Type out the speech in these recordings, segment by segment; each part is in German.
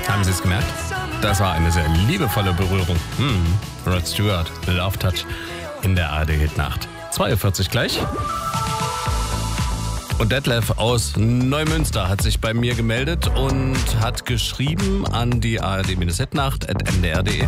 Haben Sie es gemerkt? Das war eine sehr liebevolle Berührung. Rod Stewart, Love Touch in der ARD-Hitnacht. 2:40 gleich. Und Detlef aus Neumünster hat sich bei mir gemeldet und hat geschrieben an die ARD-Hitnacht@ndr.de,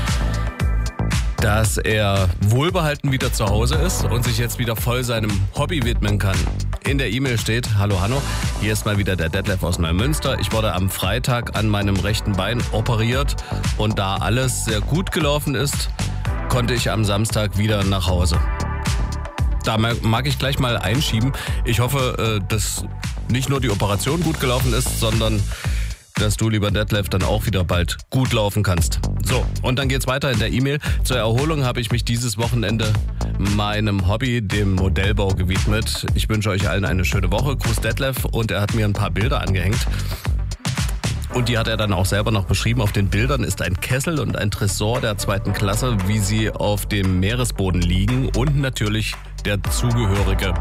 dass er wohlbehalten wieder zu Hause ist und sich jetzt wieder voll seinem Hobby widmen kann. In der E-Mail steht: Hallo Hanno, hier ist mal wieder der Detlef aus Neumünster. Ich wurde am Freitag an meinem rechten Bein operiert und da alles sehr gut gelaufen ist, konnte ich am Samstag wieder nach Hause. Da mag ich gleich mal einschieben. Ich hoffe, dass nicht nur die Operation gut gelaufen ist, sondern dass du, lieber Detlef, dann auch wieder bald gut laufen kannst. So, und dann geht's weiter in der E-Mail. Zur Erholung habe ich mich dieses Wochenende meinem Hobby, dem Modellbau, gewidmet. Ich wünsche euch allen eine schöne Woche. Gruß Detlef. Und er hat mir ein paar Bilder angehängt. Und die hat er dann auch selber noch beschrieben. Auf den Bildern ist ein Kessel und ein Tresor der 2. Klasse, wie sie auf dem Meeresboden liegen. Und natürlich der zugehörige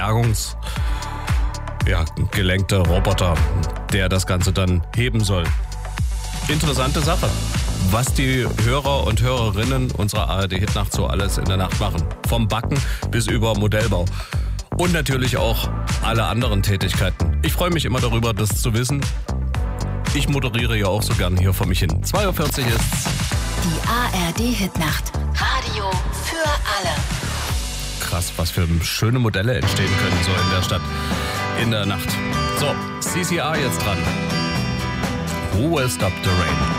gelenkte Roboter, der das Ganze dann heben soll. Interessante Sache, was die Hörer und Hörerinnen unserer ARD-Hitnacht so alles in der Nacht machen. Vom Backen bis über Modellbau. Und natürlich auch alle anderen Tätigkeiten. Ich freue mich immer darüber, das zu wissen. Ich moderiere ja auch so gern hier vor mich hin. 2:40 Uhr ist's. Die ARD-Hitnacht. Radio für alle. Krass, was für schöne Modelle entstehen können so in der Stadt, in der Nacht. So, CCR jetzt dran. Who will stop the rain?